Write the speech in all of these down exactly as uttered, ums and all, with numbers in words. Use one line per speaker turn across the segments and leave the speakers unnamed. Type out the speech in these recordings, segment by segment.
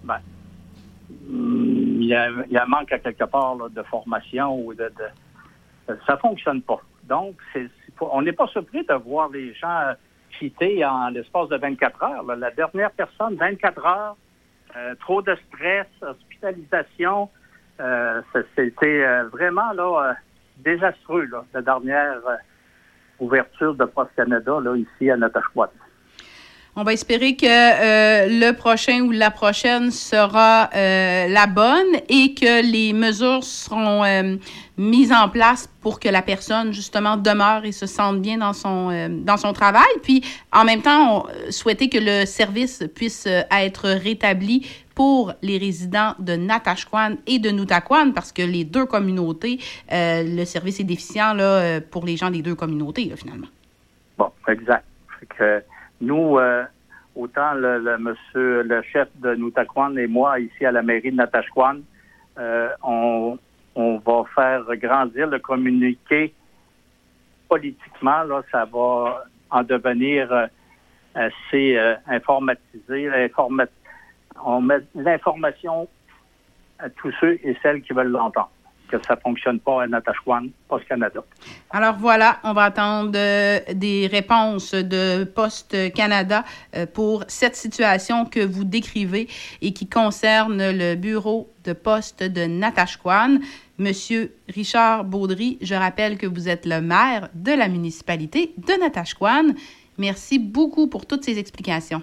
ben, il y a, il y a un manque à quelque part là, de formation ou de, de ça fonctionne pas. Donc, c'est, c'est pas, on n'est pas surpris de voir les gens cités en l'espace de vingt-quatre heures. Là. La dernière personne, vingt-quatre heures, euh, trop de stress, hospitalisation, euh, c'était euh, vraiment là euh, désastreux, là, la dernière euh, ouverture de Poste Canada là, ici à Natashquan.
On va espérer que euh, le prochain ou la prochaine sera euh, la bonne et que les mesures seront euh, mises en place pour que la personne, justement, demeure et se sente bien dans son euh, dans son travail. Puis, en même temps, on souhaitait que le service puisse euh, être rétabli pour les résidents de Natashquan et de Nootaquan, parce que les deux communautés, euh, le service est déficient là, pour les gens des deux communautés, là, finalement.
Bon, exact. Fait que, Nous, euh, autant le, le monsieur, le chef de Nootaquan et moi, ici à la mairie de Natashquan, euh, on, on va faire grandir le communiqué politiquement. Là, ça va en devenir euh, assez euh, informatisé. Informa- on met l'information à tous ceux et celles qui veulent l'entendre. Que ça ne fonctionne pas à Natashquan, Poste Canada.
Alors voilà, on va attendre euh, des réponses de Poste Canada euh, pour cette situation que vous décrivez et qui concerne le bureau de poste de Natashquan. Monsieur Richard Baudry, je rappelle que vous êtes le maire de la municipalité de Natashquan. Merci beaucoup pour toutes ces explications.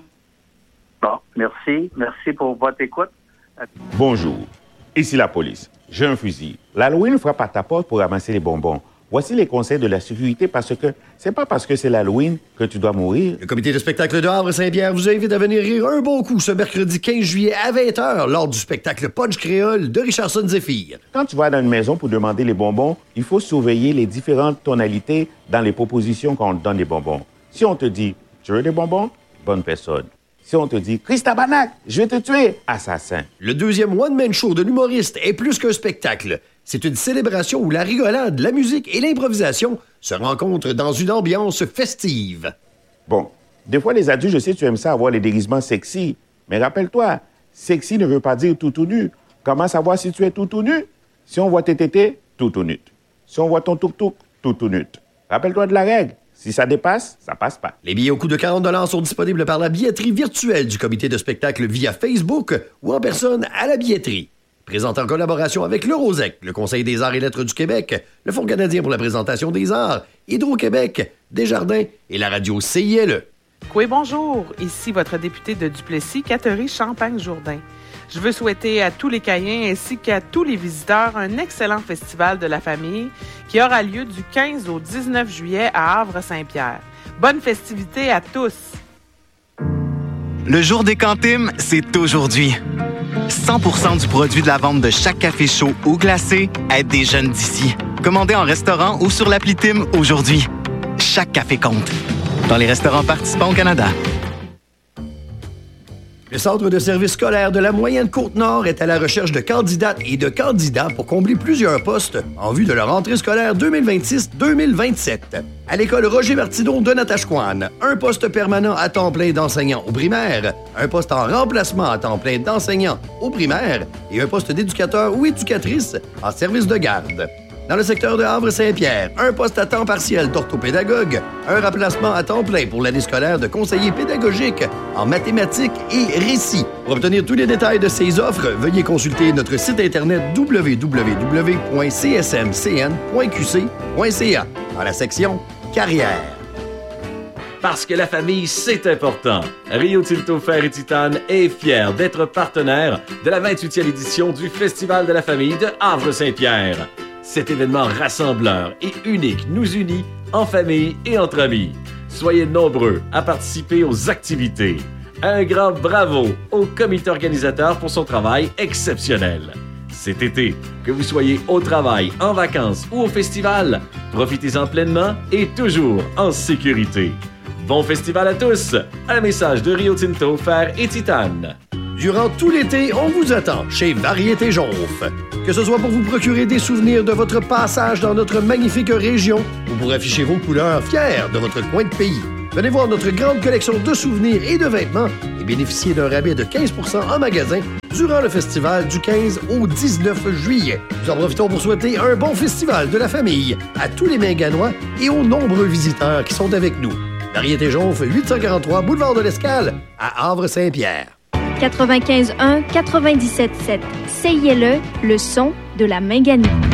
Bon, merci. Merci pour votre écoute.
Bonjour, ici la police. J'ai un fusil. L'Halloween frappe à ta porte pour ramasser les bonbons. Voici les conseils de la sécurité parce que c'est pas parce que c'est l'Halloween que tu dois mourir.
Le comité de spectacle de Havre-Saint-Pierre vous invite à venir rire un bon coup ce mercredi quinze juillet à vingt heures lors du spectacle Punch Créole de Richardson Zephyr.
Quand tu vas dans une maison pour demander les bonbons, il faut surveiller les différentes tonalités dans les propositions quand on te donne les bonbons. Si on te dit « Tu veux des bonbons ?» Bonne personne. Si on te dit « Christabarnak, je vais te tuer !» Assassin.
Le deuxième one-man show de l'humoriste est plus qu'un spectacle. C'est une célébration où la rigolade, la musique et l'improvisation se rencontrent dans une ambiance festive.
Bon, des fois les adultes, je sais tu aimes ça avoir les déguisements sexy, mais rappelle-toi, sexy ne veut pas dire tout tout nu. Comment savoir si tu es tout tout nu? Si on voit tes tétés, tout tout nu. Si on voit ton tuk-tuk, tout tout nu. Rappelle-toi de la règle. Si ça dépasse, ça passe pas.
Les billets au coût de quarante dollars sont disponibles par la billetterie virtuelle du comité de spectacle via Facebook ou en personne à la billetterie. Présente en collaboration avec le Rosec, le Conseil des arts et lettres du Québec, le Fonds canadien pour la présentation des arts, Hydro-Québec, Desjardins et la radio C I L E.
Oui, bonjour. Ici votre députée de Duplessis, Catherine Champagne-Jourdain. Je veux souhaiter à tous les Caïens ainsi qu'à tous les visiteurs un excellent festival de la famille qui aura lieu du quinze au dix-neuf juillet à Havre-Saint-Pierre. Bonne festivité à tous!
Le jour des Cantines, c'est aujourd'hui. cent pour cent du produit de la vente de chaque café chaud ou glacé aide des jeunes d'ici. Commandez en restaurant ou sur l'appli Tim aujourd'hui. Chaque café compte. Dans les restaurants participants au Canada.
Le Centre de services scolaires de la Moyenne Côte-Nord est à la recherche de candidates et de candidats pour combler plusieurs postes en vue de la rentrée scolaire deux mille vingt-six deux mille vingt-sept. À l'école Roger Martineau de Natashquan, un poste permanent à temps plein d'enseignant au primaire, un poste en remplacement à temps plein d'enseignant au primaire et un poste d'éducateur ou éducatrice en service de garde. Dans le secteur de Havre-Saint-Pierre, un poste à temps partiel d'orthopédagogue, un remplacement à temps plein pour l'année scolaire de conseiller pédagogique en mathématiques et récit. Pour obtenir tous les détails de ces offres, veuillez consulter notre site internet w w w point c s m c n point q c point c a dans la section Carrière.
Parce que la famille, c'est important. Rio Tinto Fer et Titane est fier d'être partenaire de la vingt-huitième édition du Festival de la famille de Havre-Saint-Pierre. Cet événement rassembleur et unique nous unit en famille et entre amis. Soyez nombreux à participer aux activités. Un grand bravo au comité organisateur pour son travail exceptionnel. Cet été, que vous soyez au travail, en vacances ou au festival, profitez-en pleinement et toujours en sécurité. Bon festival à tous! Un message de Rio Tinto, Fer et Titane.
Durant tout l'été, on vous attend chez Variété Jonf. Que ce soit pour vous procurer des souvenirs de votre passage dans notre magnifique région ou pour afficher vos couleurs fiers de votre coin de pays. Venez voir notre grande collection de souvenirs et de vêtements et bénéficiez d'un rabais de quinze pour cent en magasin durant le festival du quinze au dix-neuf juillet. Nous en profitons pour souhaiter un bon festival de la famille à tous les Minganois et aux nombreux visiteurs qui sont avec nous. Variété Jonf, huit cent quarante-trois Boulevard de l'Escale, à Havre-Saint-Pierre.
quatre-vingt-quinze un quatre-vingt-dix-sept sept. C I L E, le son de la Minganie.